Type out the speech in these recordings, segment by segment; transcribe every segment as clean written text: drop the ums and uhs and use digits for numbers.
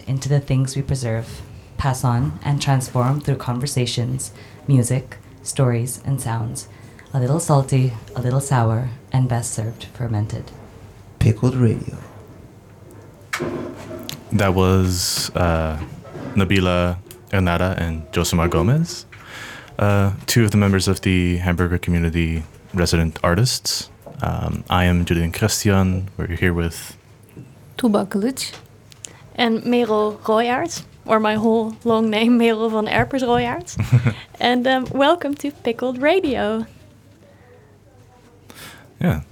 into the things we preserve, pass on, and transform through conversations, music, stories, and sounds. A little salty, a little sour, and best served fermented. Pickled Radio. That was Nabila Ernada and Josimar Gomez, two of the members of the Hamburger community resident artists. I am Julian Christian. We're here with Tuba Kilic. And Merel Royaerts, or my whole long name, Merel van Erpers Royaerts. And welcome to Pickled Radio. Yeah.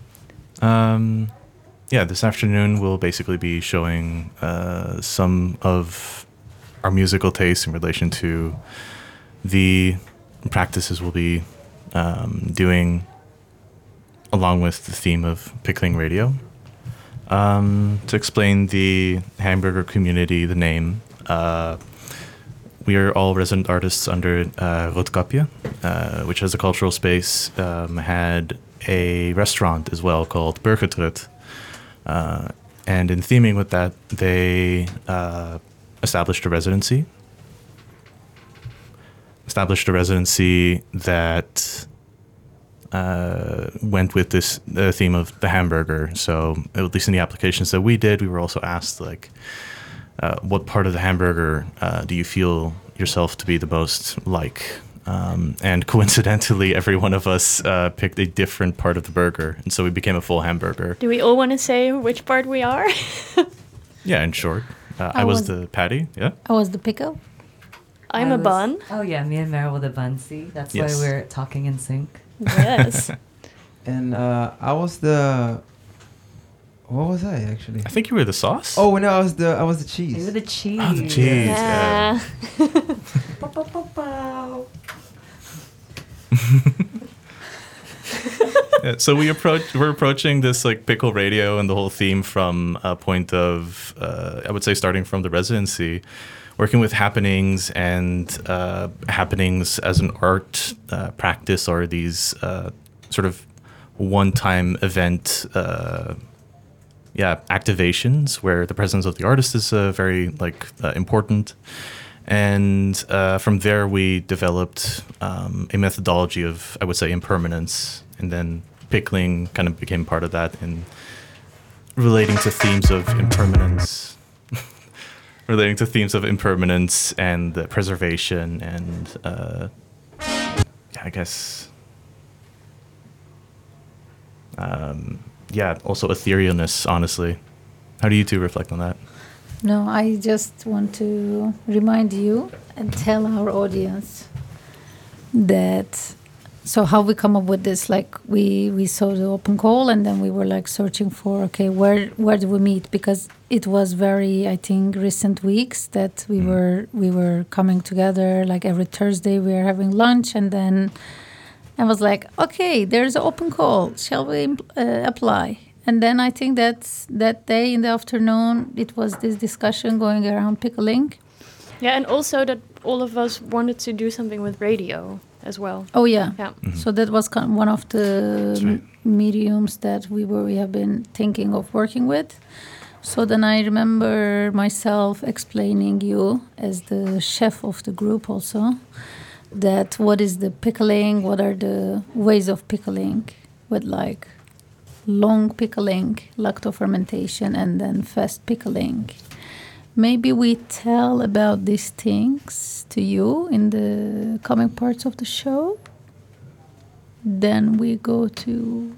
This afternoon we'll basically be showing some of our musical tastes in relation to the practices we'll be doing along with the theme of Pickling Radio. To explain the Hamburger community, the name, we are all resident artists under Roodkapje, which has a cultural space, had a restaurant as well called Burgertrut. And in theming with that, they established a residency that went with this theme of the hamburger. So at least in the applications that we did, we were also asked, like, what part of the hamburger do you feel yourself to be the most like? And coincidentally, every one of us picked a different part of the burger, and so we became a full hamburger. Do we all want to say which part we are? Yeah, in short. I was the patty, yeah? I was the pickle. I'm a bun. Oh yeah, me and Meryl were the bun, see? That's Yes. why we're talking in sync. Yes. And I was the... What was I actually? I think you were the sauce? Oh no, I was the cheese. You were the cheese. Oh, the cheese, yeah. Yeah, so we're approaching this like pickle radio and the whole theme from a point of I would say starting from the residency, working with happenings and happenings as an art practice, or these sort of one-time event activations where the presence of the artist is very important. And from there, we developed a methodology of, I would say, impermanence. And then pickling kind of became part of that, in relating to themes of impermanence, and preservation and, I guess, also etherealness, honestly. How do you two reflect on that? No, I just want to remind you and tell our audience that, so how we come up with this, like we saw the open call and then we were like searching for, okay, where do we meet? Because it was very, I think, recent weeks that we were coming together, like every Thursday we were having lunch, and then I was like, okay, there's an open call, shall we apply? And then I think that day in the afternoon, it was this discussion going around pickling. Yeah, and also that all of us wanted to do something with radio as well. Oh, yeah. Yeah. Mm-hmm. So that was one of the mediums that we have been thinking of working with. So then I remember myself explaining you as the chef of the group also, that what is the pickling, what are the ways of pickling with like long pickling, lactofermentation, and then fast pickling. Maybe we tell about these things to you in the coming parts of the show. Then we go to...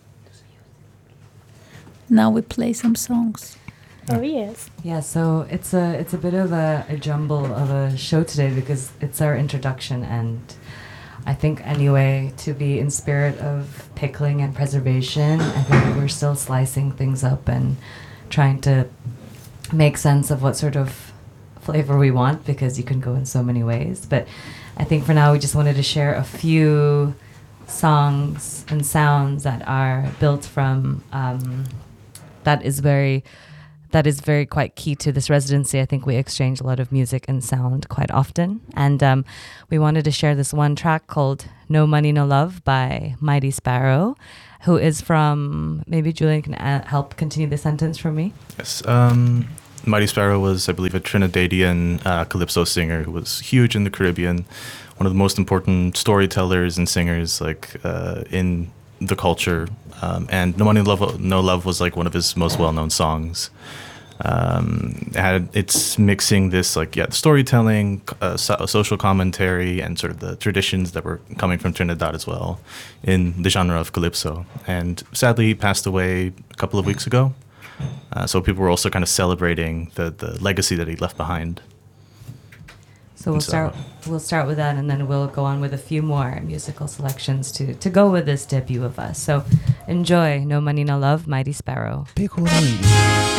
Now we play some songs. Oh, yes. Yeah, so it's a bit of a jumble of a show today because it's our introduction, and I think anyway, to be in spirit of pickling and preservation, I think we're still slicing things up and trying to make sense of what sort of flavor we want, because you can go in so many ways. But I think for now we just wanted to share a few songs and sounds that are built from that is very quite key to this residency. I think we exchange a lot of music and sound quite often. And we wanted to share this one track called No Money, No Love by Mighty Sparrow, who is from, maybe Julian can help continue the sentence for me. Yes. Mighty Sparrow was, I believe, a Trinidadian calypso singer who was huge in the Caribbean, one of the most important storytellers and singers in the culture. And No Money, No Love was like one of his most well-known songs. It's mixing this storytelling, social commentary, and sort of the traditions that were coming from Trinidad as well in the genre of calypso. And sadly, he passed away a couple of weeks ago. So people were also kind of celebrating the legacy that he left behind. So we'll start with that, and then we'll go on with a few more musical selections to go with this debut of us. So enjoy No Money, No Love, Mighty Sparrow. Pickle Radio.